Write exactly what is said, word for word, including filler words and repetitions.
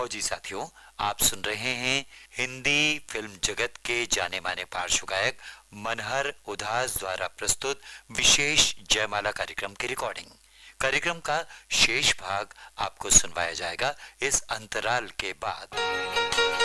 लो जी साथियों, आप सुन रहे हैं हिंदी फिल्म जगत के जाने माने पार्श्व गायक मनहर उदास द्वारा प्रस्तुत विशेष जयमाला कार्यक्रम की रिकॉर्डिंग। कार्यक्रम का शेष भाग आपको सुनवाया जाएगा इस अंतराल के बाद।